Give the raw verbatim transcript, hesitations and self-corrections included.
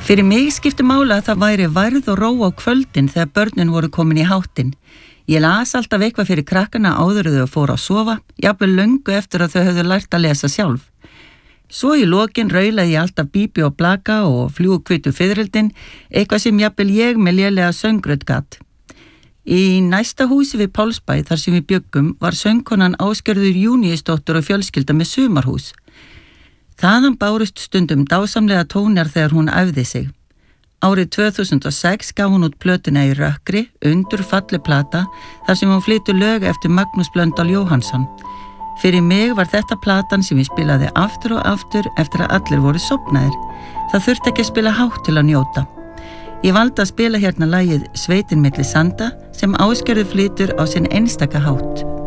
Fyrir mig skipti máli að það væri værð og ró á kvöldin þegar börnin voru komin í háttinn. Ég las alltaf eitthvað fyrir krakkana áður þau fóru að sofa, jafnvel löngu eftir að þau höfðu lært að lesa sjálf. Svo í lokin raulaði ég alltaf Bíbi og Blaka og Fljúgkvitu fiðrildin, eitthvað sem jafnvel ég með lélega söngrödd gat. Í næsta húsi við Pálsbæ þar sem við bjöggum var söngkonan Ásgerður Júníusdóttir og fjölskylda með sumarhús. Þaðan bárust stundum dásamlega tónar þegar hún æfði sig. Árið tvö þúsund og sex gaf hún út plötuna í rökkri, undur falli plata, þar sem hún flytur lög eftir Magnús Blöndal Jóhannsson. Fyrir mig var þetta platan sem ég spilaði aftur og aftur eftir að allir voru sofnaðir. Það þurfti ekki að spila hátt til að njóta. Ég valdi að spila hérna lagið Sveitin milli sanda sem Ásgerður flytur á sinn einstaka hátt.